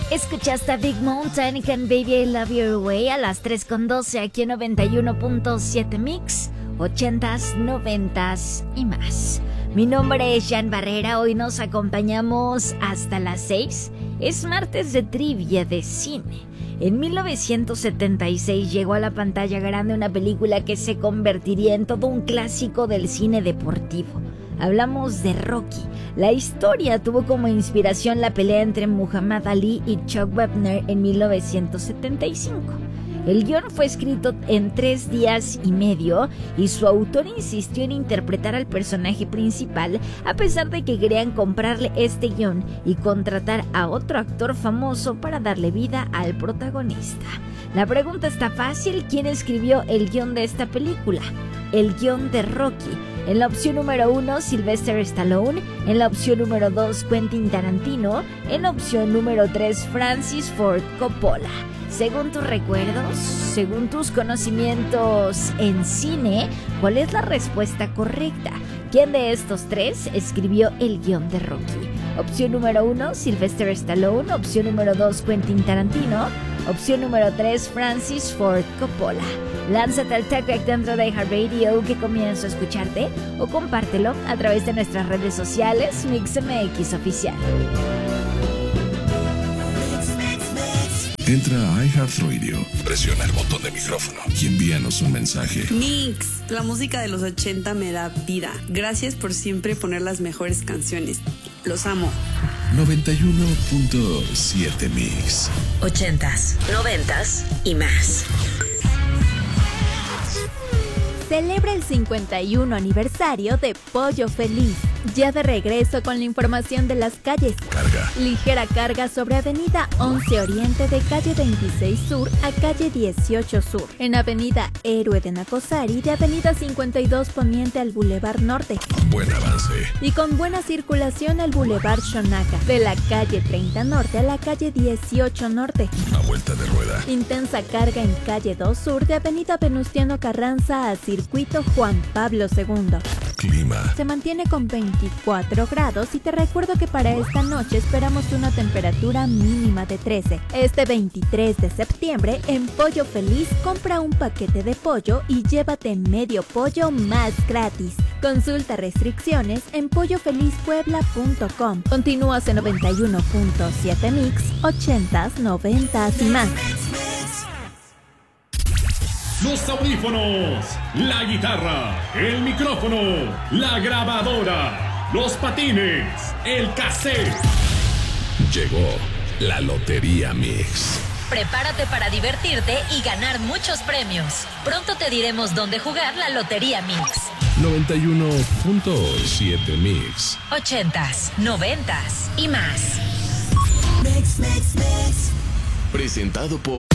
Escuchaste a Big Mountain y Can Baby I Love Your Way a las 3:12 aquí en 91.7 Mix, 80s, 90s y más. Mi nombre es Jan Barrera, hoy nos acompañamos hasta las 6. Es martes de trivia de cine. En 1976 llegó a la pantalla grande una película que se convertiría en todo un clásico del cine deportivo. Hablamos de Rocky. La historia tuvo como inspiración la pelea entre Muhammad Ali y Chuck Wepner en 1975. El guión fue escrito en 3 días y medio y su autor insistió en interpretar al personaje principal a pesar de que querían comprarle este guión y contratar a otro actor famoso para darle vida al protagonista. La pregunta está fácil: ¿quién escribió el guión de esta película? El guión de Rocky. En la opción número 1, Sylvester Stallone. En la opción número 2, Quentin Tarantino. En la opción número 3, Francis Ford Coppola. Según tus recuerdos, según tus conocimientos en cine, ¿cuál es la respuesta correcta? ¿Quién de estos tres escribió el guión de Rocky? Opción número 1, Sylvester Stallone. Opción número 2, Quentin Tarantino. Opción número 3, Francis Ford Coppola. Lánzate al tag dentro de iHeartRadio que comienzo a escucharte o compártelo a través de nuestras redes sociales MixMX Oficial. Entra a iHeartRadio, presiona el botón de micrófono y envíanos un mensaje. Mix, la música de los 80 me da vida. Gracias por siempre poner las mejores canciones. Los amo. 91.7 Mix. 80s, 90s y más. Celebra el 51 aniversario de Pollo Feliz. Ya de regreso con la información de las calles. Carga. Ligera carga sobre Avenida 11 Oriente de calle 26 Sur a calle 18 Sur. En Avenida Héroe de Nacosari de Avenida 52 Poniente al Boulevard Norte. Buen avance. Y con buena circulación al Boulevard Xonaca. De la calle 30 Norte a la calle 18 Norte. A vuelta de rueda. Intensa carga en calle 2 Sur de Avenida Venustiano Carranza a Circuito Juan Pablo II. Clima. Se mantiene con 24 grados y te recuerdo que para esta noche esperamos una temperatura mínima de 13. Este 23 de septiembre en Pollo Feliz compra un paquete de pollo y llévate medio pollo más gratis. Consulta restricciones en pollofeliz.puebla.com. Continúas en 91.7 Mix, 80s, 90s y más. Los audífonos, la guitarra, el micrófono, la grabadora, los patines, el cassette. Llegó la Lotería Mix. Prepárate para divertirte y ganar muchos premios. Pronto te diremos dónde jugar la Lotería Mix. 91.7 Mix. 80s, 90s y más. Presentado por